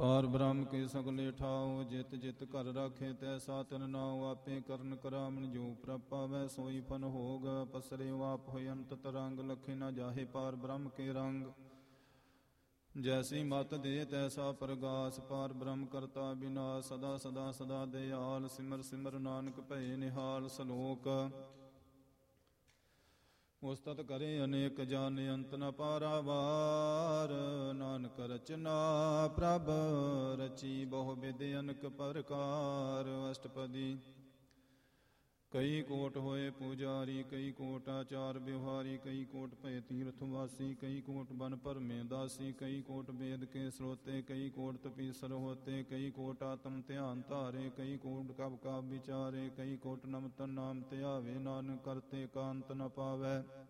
ਪਾਰ ਬ੍ਰਹਮ ਕੇ ਸਗਲੇ ਠਾਓ, ਜਿਤ ਜਿਤ ਘਰ ਰਾਖੇ ਤੈਸਾ ਤਿਨ ਨਾਉ। ਆਪੇ ਕਰਨ ਕਰਾਵਨ ਜੋ ਪ੍ਰਪਾਵੈ, ਸੋਈ ਫਨ ਹੋਗ ਪਸਰੇ ਆਪ ਹੋਇ ਅੰਤ ਤਰੰਗ। ਲਖੇ ਨਾ ਜਾਹੇ ਪਾਰ ਬ੍ਰਹਮ ਕੇ ਰੰਗ, ਜੈਸੀ ਮਤ ਦੇ ਤੈਸਾ ਪ੍ਰਗਾਸ। ਪਾਰ ਬ੍ਰਹਮ ਕਰਤਾ ਬਿਨਾਸ਼, ਸਦਾ ਸਦਾ ਸਦਾ ਦਇਆਲ। ਸਿਮਰ ਸਿਮਰ ਨਾਨਕ ਭਏ ਨਿਹਾਲ। ਸ਼ਲੋਕ ਉਸਤਤ ਕਰੇ ਅਨੇਕ ਜਨ, ਅੰਤ ਨ ਪਾਰਾਵਾਰ। ਨਾਨਕ ਰਚਨਾ ਪ੍ਰਭ ਰਚੀ, ਬਹੁ ਬਿਧ ਅਨਕ ਪ੍ਰਕਾਰ। ਅਸ਼ਟਪਦੀ ਕਈ ਕੋਟ ਹੋਏ ਪੂਜਾਰੀ, ਕਈ ਕੋਟ ਆਚਾਰ ਵਿਵਹਾਰੀ। ਕਈ ਕੋਟ ਭਏ ਤੀਰਥ ਵਾਸੀ, ਕਈ ਕੋਟ ਬਨ ਭਰਮੇ ਦਾਸੀ। ਕਈ ਕੋਟ ਵੇਦ ਕੇ ਸਰੋਤੇ, ਕਈ ਕੋਟ ਤਪੀਸਰ ਹੋਤੇ। ਕਈ ਕੋਟ ਆਤਮ ਧਿਆਨ ਧਾਰੇ, ਕਈ ਕੋਟ ਕਬ ਕਬ ਵਿਚਾਰੇ। ਕਈ ਕੋਟ ਨਮਤਨ ਨਾਮ ਧਿਆਵੇ, ਨਾਨਕ ਕਰਤੇ ਕਾਂਤ ਨ ਪਾਵੈ।